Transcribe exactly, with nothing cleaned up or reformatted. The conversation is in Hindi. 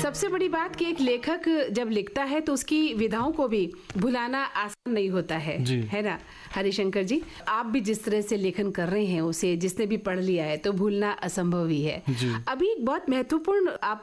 सबसे बड़ी बात कि एक लेखक जब लिखता है तो उसकी विधाओं को भी भुलाना आसान नहीं होता है, है ना हरिशंकर जी? आप भी जिस तरह से लेखन कर रहे हैं उसे जिसने भी पढ़ लिया है तो भूलना असंभव ही है। अभी एक बहुत महत्वपूर्ण आप